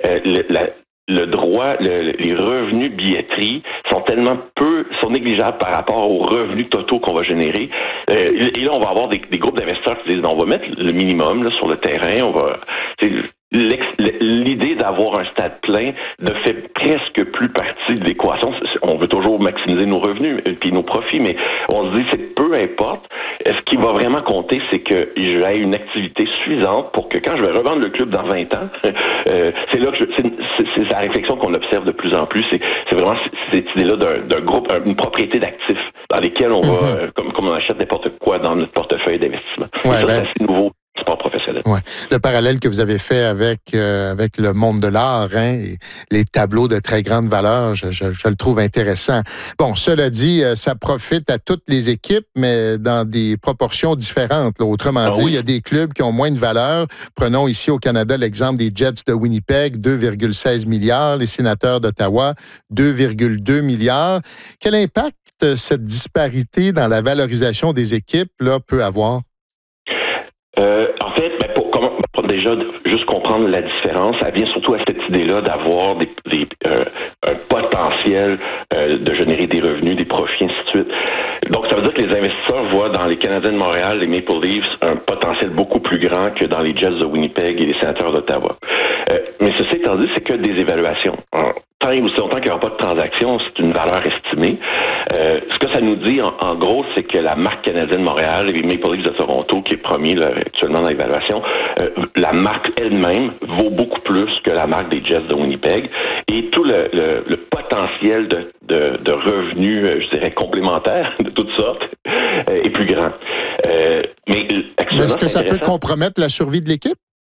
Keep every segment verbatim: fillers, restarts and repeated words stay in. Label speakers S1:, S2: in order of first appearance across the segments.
S1: euh, le, la, le droit, le, les revenus billetterie sont tellement peu, sont négligeables par rapport aux revenus totaux qu'on va générer. Euh, et là, on va avoir des, des groupes d'investisseurs qui disent, on va mettre le minimum là, sur le terrain, on va... L'idée d'avoir un stade plein ne fait presque plus partie de l'équation. On veut toujours maximiser nos revenus et nos profits, mais on se dit c'est peu importe. Ce qui va vraiment compter, c'est que j'ai une activité suffisante pour que quand je vais revendre le club dans vingt ans, euh, c'est là que je, c'est, c'est, c'est la réflexion qu'on observe de plus en plus. C'est, c'est vraiment cette idée-là d'un, d'un groupe, une propriété d'actifs dans lesquels on va, mm-hmm. comme, comme on achète n'importe quoi dans notre portefeuille d'investissement.
S2: Ouais,
S1: ça,
S2: ben...
S1: c'est assez nouveau. Sport professionnel.
S2: Ouais. Le parallèle que vous avez fait avec euh, avec le monde de l'art, hein, et les tableaux de très grande valeur, je, je, je le trouve intéressant. Bon, cela dit, euh, ça profite à toutes les équipes, mais dans des proportions différentes. Là. Autrement ah, dit, oui. il y a des clubs qui ont moins de valeur. Prenons ici au Canada l'exemple des Jets de Winnipeg, deux virgule seize milliards, les Sénateurs d'Ottawa, deux virgule deux milliards. Quel impact cette disparité dans la valorisation des équipes là peut avoir?
S1: Euh, en fait, ben pour, comment, pour déjà juste comprendre la différence, ça vient surtout à cette idée-là d'avoir des, des, euh, un potentiel euh, de générer des revenus, des profits, ainsi de suite. Donc, ça veut dire que les investisseurs voient dans les Canadiens de Montréal, les Maple Leafs, un potentiel beaucoup plus grand que dans les Jets de Winnipeg et les Sénateurs d'Ottawa. Euh, mais ceci étant dit, c'est que des évaluations. Alors, tant et aussi longtemps qu'il n'y aura pas de transaction, c'est une valeur estimée. Euh, ce que ça nous dit, en, en gros, c'est que la marque canadienne de Montréal et les Maple Leafs de Toronto, qui est premier là, actuellement dans l'évaluation, euh, la marque elle-même vaut beaucoup plus que la marque des Jets de Winnipeg. Et tout le, le, le potentiel de, de, de revenus, je dirais, complémentaires de toutes sortes, euh, est plus grand. Euh, mais actuellement,
S2: est-ce que ça peut compromettre la survie de l'équipe?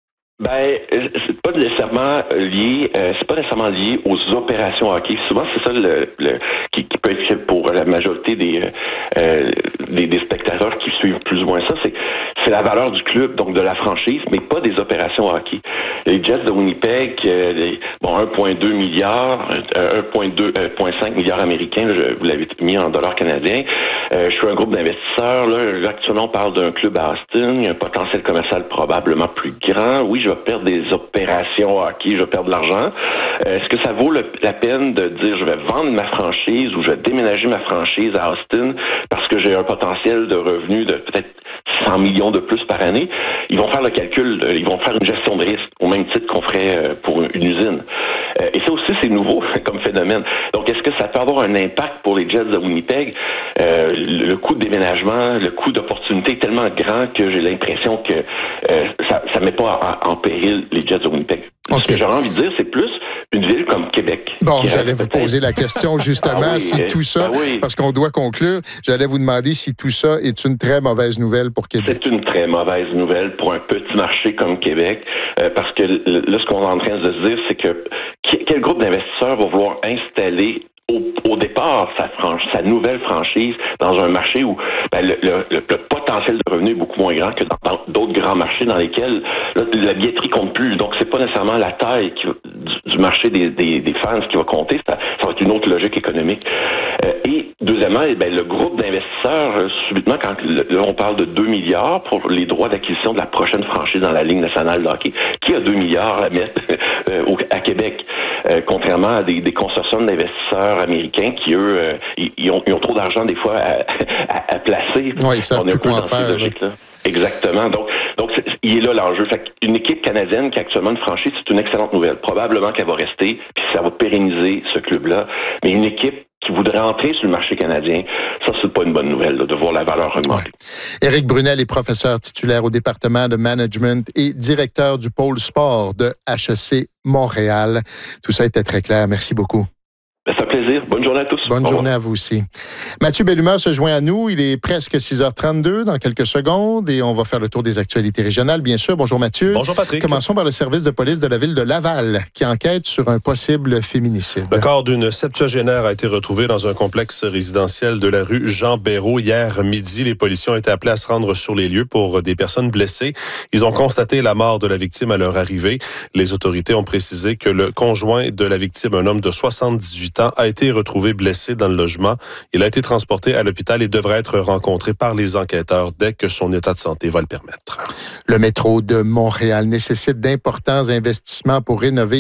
S1: Ben, c'est pas nécessairement lié, euh, c'est pas nécessairement lié aux opérations hockey. Souvent, c'est ça le, le qui, qui peut être fait pour la majorité des, euh, des des spectateurs qui suivent plus ou moins ça. C'est c'est la valeur du club, donc de la franchise, mais pas des opérations hockey. Les Jets de Winnipeg, euh, les, bon, un virgule deux milliard, euh, un virgule cinq milliards américains, là, je, vous l'avez mis en dollars canadiens. Euh, je suis un groupe d'investisseurs. Là, là, actuellement, on parle d'un club à Austin. Il y a un potentiel commercial probablement plus grand. Oui, je vais perdre des opérations hockey, je vais perdre de l'argent. Euh, est-ce que ça vaut le, la peine de dire je vais vendre ma franchise ou je vais déménager ma franchise à Austin parce que j'ai un potentiel de revenus de peut-être cent millions de plus par année? Ils vont faire le calcul, de, ils vont faire une gestion de risque au même titre qu'on ferait pour une usine. Euh, et ça aussi, c'est nouveau comme phénomène. Donc, est-ce que ça peut avoir un impact pour les Jets de Winnipeg? Euh, le coût de déménagement, le coût d'opportunité est tellement grand que j'ai l'impression que euh, ça ne met pas en, en péril les Jets de Winnipeg. Okay. Ce que j'aurais envie de dire, c'est plus une ville comme Québec.
S2: Bon, j'allais vous poser la question justement, ah oui, si tout ça, ah oui. parce qu'on doit conclure, j'allais vous demander si tout ça est une très mauvaise nouvelle pour Québec.
S1: C'est une très mauvaise nouvelle pour un petit marché comme Québec, euh, parce que là, ce qu'on est en train de se dire, c'est que quel groupe d'investisseurs va vouloir installer Au, au départ, sa, franch, sa nouvelle franchise dans un marché où ben, le, le, le, le potentiel de revenu est beaucoup moins grand que dans, dans d'autres grands marchés dans lesquels là, la billetterie compte plus. Donc, c'est pas nécessairement la taille qui, du, du marché des, des, des fans qui va compter. Ça, ça va être une autre logique économique. Euh, et deuxièmement, eh ben, le groupe d'investisseurs, euh, subitement, quand là, on parle de deux milliards pour les droits d'acquisition de la prochaine franchise dans la Ligue nationale de hockey, qui a deux milliards à mettre euh, au, à Québec? Euh, contrairement à des, des consortiums d'investisseurs américains qui, eux, euh, ils, ont, ils ont trop d'argent des fois à, à, à placer.
S2: Oui, ils savent On est un peu dans cette logique-là.
S1: Exactement. Donc, donc c'est, il est là l'enjeu. Fait qu'une équipe canadienne qui a actuellement une franchise, c'est une excellente nouvelle. Probablement qu'elle va rester, puis ça va pérenniser ce club-là. Mais une équipe qui voudrait entrer sur le marché canadien, ça, c'est pas une bonne nouvelle, là, de voir la valeur augmenter.
S2: Ouais. Éric Brunel est professeur titulaire au département de management et directeur du pôle sport de H E C Montréal. Tout ça était très clair. Merci beaucoup.
S1: Ça fait plaisir. Bonne journée à tous.
S2: Bonne journée à vous aussi. Mathieu Bellumeur se joint à nous. Il est presque six heures trente-deux dans quelques secondes et on va faire le tour des actualités régionales, bien sûr. Bonjour Mathieu.
S3: Bonjour Patrick.
S2: Commençons par le service de police de la ville de Laval qui enquête sur un possible féminicide.
S3: Le corps d'une septuagénaire a été retrouvé dans un complexe résidentiel de la rue Jean-Béraud hier midi. Les policiers ont été appelés à se rendre sur les lieux pour des personnes blessées. Ils ont constaté la mort de la victime à leur arrivée. Les autorités ont précisé que le conjoint de la victime, un homme de soixante-dix-huit ans, a été retrouvé blessé dans le logement. Il a été transporté à l'hôpital et devrait être rencontré par les enquêteurs dès que son état de santé va le permettre.
S2: Le métro de Montréal nécessite d'importants investissements pour rénover